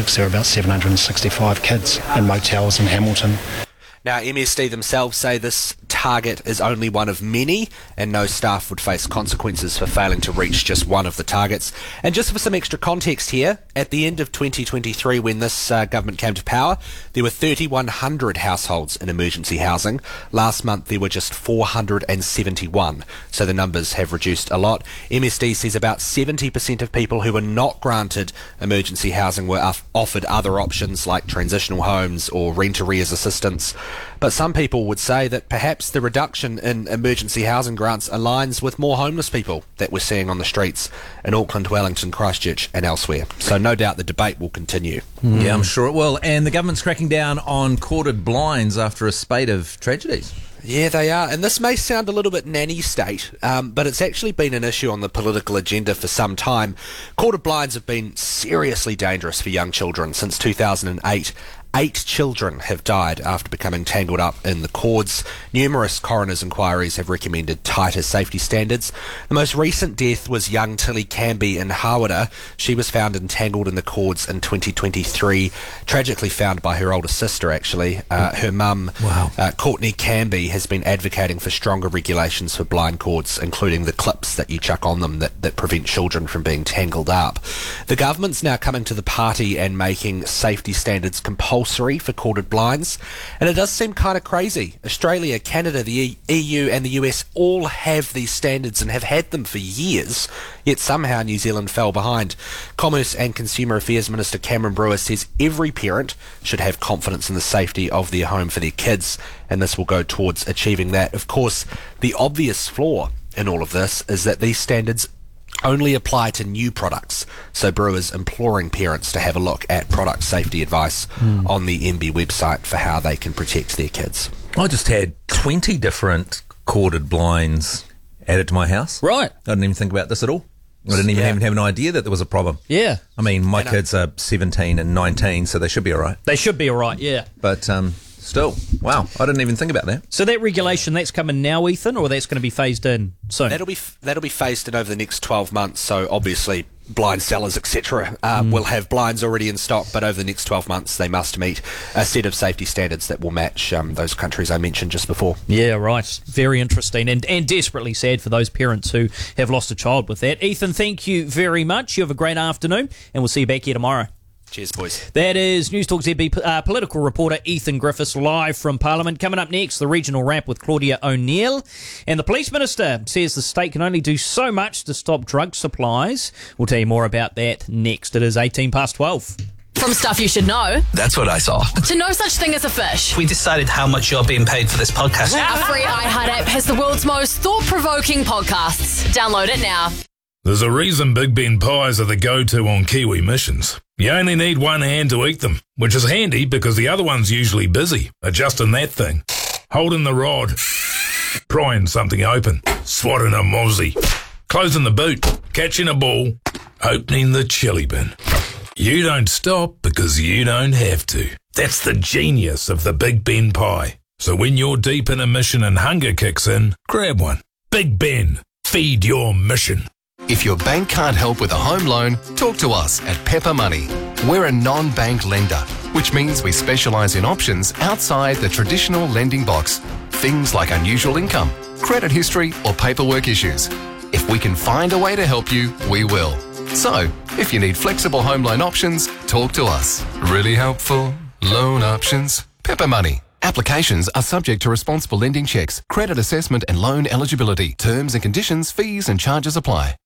statistics, there are about 765 kids in motels in Hamilton. Now, MSD themselves say this target is only one of many, and no staff would face consequences for failing to reach just one of the targets. And just for some extra context here, at the end of 2023, when this government came to power, there were 3,100 households in emergency housing. Last month, there were just 471, so the numbers have reduced a lot. MSD says about 70% of people who were not granted emergency housing were offered other options like transitional homes or rent-arrears assistance. But some people would say that perhaps the reduction in emergency housing grants aligns with more homeless people that we're seeing on the streets in Auckland, Wellington, Christchurch and elsewhere. So no doubt the debate will continue. Yeah, I'm sure it will. And the government's cracking down on corded blinds after a spate of tragedies. Yeah, they are. And this may sound a little bit nanny state, but it's actually been an issue on the political agenda for some time. Corded blinds have been seriously dangerous for young children since 2008. 8 children have died after becoming tangled up in the cords. Numerous coroner's inquiries have recommended tighter safety standards. The most recent death was young Tilly Canby in Hawera. She was found entangled in the cords in 2023, tragically found by her older sister, actually. Her mum, Courtney Canby, has been advocating for stronger regulations for blind cords, including the clips that you chuck on them that prevent children from being tangled up. The government's now coming to the party and making safety standards compulsory for corded blinds, and it does seem kind of crazy. Australia, Canada, the EU and the US all have these standards and have had them for years, yet somehow New Zealand fell behind. Commerce and Consumer Affairs Minister Cameron Brewer says every parent should have confidence in the safety of their home for their kids, and this will go towards achieving that. Of course, the obvious flaw in all of this is that these standards only apply to new products, so Brewer's imploring parents to have a look at product safety advice on the MB website for how they can protect their kids. I just had 20 different corded blinds added to my house. Right. I didn't even think about this at all. I didn't even have an idea that there was a problem. Yeah. I mean, my kids are 17 and 19, so they should be all right. They should be all right, yeah. But still, wow, I didn't even think about that. So that regulation, that's coming now, Ethan, or that's going to be phased in soon? That'll be phased in over the next 12 months, so obviously blind sellers, etc., will have blinds already in stock, but over the next 12 months they must meet a set of safety standards that will match those countries I mentioned just before. Yeah, right. Very interesting and desperately sad for those parents who have lost a child with that. Ethan, thank you very much. You have a great afternoon, and we'll see you back here tomorrow. Cheers, boys. That is News Talk ZB political reporter Ethan Griffiths live from Parliament. Coming up next, the regional wrap with Claudia O'Neill. And the police minister says the state can only do so much to stop drug supplies. We'll tell you more about that next. It is 12:18. From stuff you should know. That's what I saw. To no such thing as a fish. We decided how much you're being paid for this podcast. Our free iHeart app has the world's most thought-provoking podcasts. Download it now. There's a reason Big Ben pies are the go-to on Kiwi missions. You only need one hand to eat them, which is handy because the other one's usually busy, adjusting that thing, holding the rod, prying something open, swatting a mozzie, closing the boot, catching a ball, opening the chili bin. You don't stop because you don't have to. That's the genius of the Big Ben pie. So when you're deep in a mission and hunger kicks in, grab one. Big Ben, feed your mission. If your bank can't help with a home loan, talk to us at Pepper Money. We're a non-bank lender, which means we specialise in options outside the traditional lending box. Things like unusual income, credit history or paperwork issues. If we can find a way to help you, we will. So, if you need flexible home loan options, talk to us. Really helpful loan options. Pepper Money. Applications are subject to responsible lending checks, credit assessment and loan eligibility. Terms and conditions, fees and charges apply.